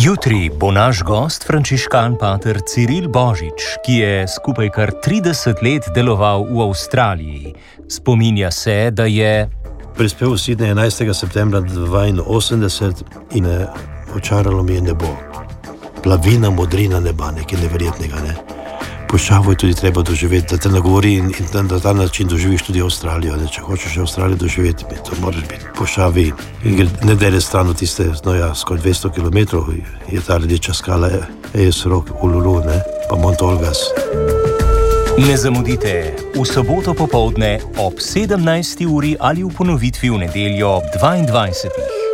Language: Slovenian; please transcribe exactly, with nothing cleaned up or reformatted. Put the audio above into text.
Jutri bo naš gost frančiškan pater Ciril Božič, ki je skupaj kar trideset let deloval v Avstraliji. Spominja se, da je prispel v Sydney enajstega septembra dvainosemdeset in ne, očaralo mi je nebo. Plavina, modrina neba, nekaj neverjetnega, ne. Puščavo je tudi treba doživeti, da te nagovori in, in na ta način doživiš tudi Avstralijo, ne. Če hočeš Avstralijo doživeti, to moraš biti puščavi. In ne dele stran od tiste, no ja, skoraj dvesto kilometrov je ta rdeča skala Eyers Rock, Uluru, ne, pa Mount Olgas. Ne zamudite v soboto popoldne ob sedemnajsti uri ali v ponovitvi v nedeljo ob dvaindvajsetih.